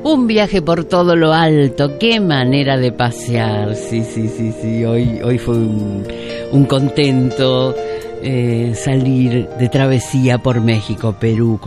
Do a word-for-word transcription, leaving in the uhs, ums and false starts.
Un viaje por todo lo alto, qué manera de pasear. Sí, sí, sí, sí. Hoy, hoy fue un, un contento eh, salir de travesía por México, Perú.